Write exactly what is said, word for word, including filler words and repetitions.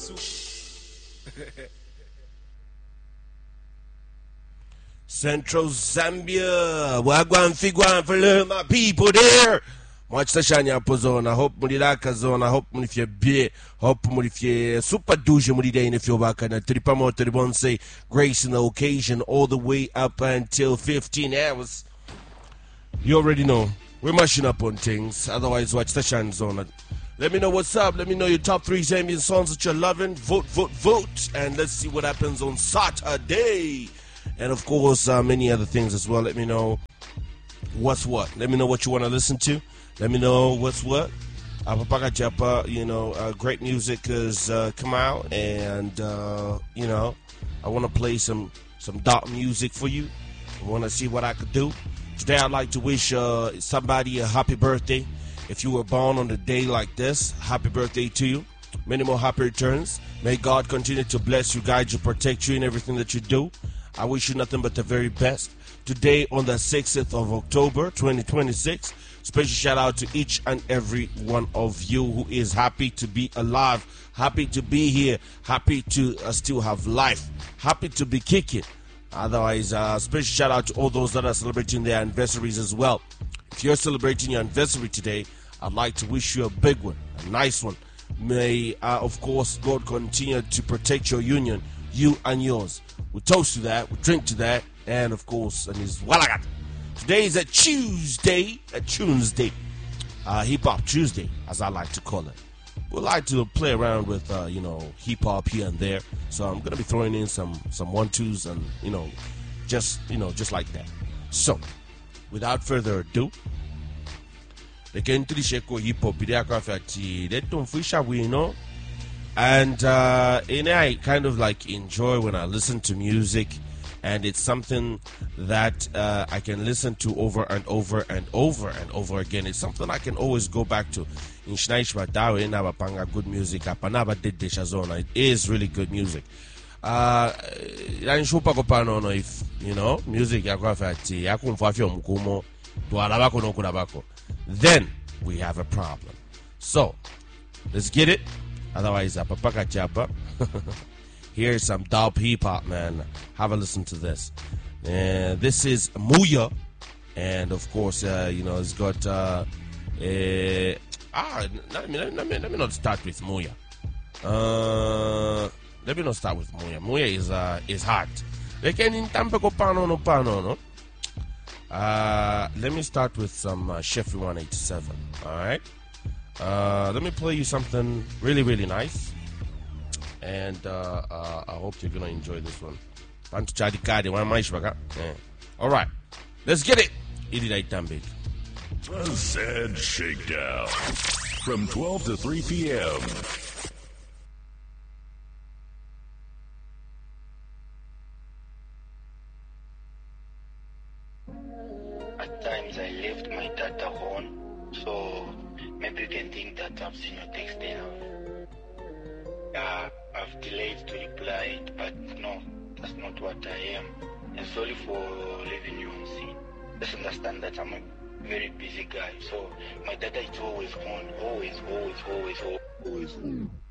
Central Zambia, wagwan figwan for my people there. Much the shanya pozona, hope mulilaka zona, hope mulifye bie, hope mulifye super douche mulide in if you're back and a tripamo tribonse, grace in the occasion all the way up until fifteen hours. You already know, we're mashing up on things, otherwise watch the shan zone. Let me know what's up, let me know your top three Zambian songs that you're loving, vote, vote, vote, and let's see what happens on Saturday. And of course, uh, many other things as well. Let me know what's what. Let me know what you want to listen to. Let me know what's what. Apapaka Japa, you know, uh, great music has uh, come out, and uh, you know, I want to play some some dark music for you. I want to see what I could do. Today, I'd like to wish uh, somebody a happy birthday. If you were born on a day like this, happy birthday to you. Many more happy returns. May God continue to bless you, guide you, protect you in everything that you do. I wish you nothing but the very best. Today on the sixth of October twenty twenty-six, special shout out to each and every one of you who is happy to be alive, happy to be here, happy to uh, still have life, happy to be kicking. Otherwise, uh, special shout out to all those that are celebrating their anniversaries as well. If you're celebrating your anniversary today, I'd like to wish you a big one, a nice one. May, uh, of course, God continue to protect your union, you and yours. We toast to that, we drink to that, and of course, and is Walagat. Today is a Tuesday, a Tuesday, uh, Hip Hop Tuesday, as I like to call it. We like to play around with, uh, you know, hip hop here and there. So I'm gonna be throwing in some some one twos and you know, just you know, just like that. So, without further ado, the country sheko hip hop ati let them fish we know. And uh, and I kind of like enjoy when I listen to music, and it's something that uh, I can listen to over and over and over and over again. It's something I can always go back to. In Shnaishma Dawe Nabapanga good music, Apanaba did Deshazona. It is really good music. Uh if you know music then we have a problem. So let's get it. Otherwise, Apapaka Japa. Here's some dope hip hop, man. Have a listen to this. And this is Muya, and of course, uh, you know, it's got. Uh, uh, ah, let me, let me let me not start with Muya. Uh, let me not start with Muya. Muya is uh is hard. They can in Tampeko Pano no Pano no. Uh, let me start with some uh, Sheffield one eighty-seven. All right. Uh, let me play you something really, really nice, and uh, uh, I hope you're gonna enjoy this one. All right, let's get it. The Zed Shakedown from twelve to three p.m. At times I left my data on, so maybe you can think that I've seen your text now. Uh, I've delayed to reply it, but no, that's not what I am. And sorry for leaving you on scene. Just understand that I'm a very busy guy, so my data is always on, always, always, always, always, always on.